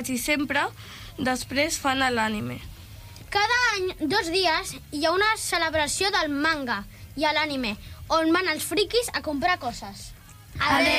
I sempre després fan l'anime. Cada any, 2 dies, hi ha una celebració del manga i l'anime, on van els friquis a comprar coses. Adéu!